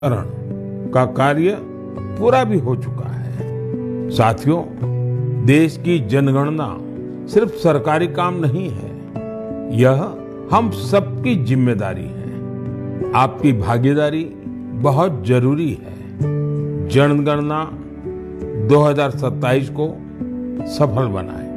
टीकाकरण का कार्य पूरा भी हो चुका है। साथियों, देश की जनगणना सिर्फ सरकारी काम नहीं है, यह हम सबकी जिम्मेदारी है। आपकी भागीदारी बहुत जरूरी है। जनगणना 2027 को सफल बनाएं।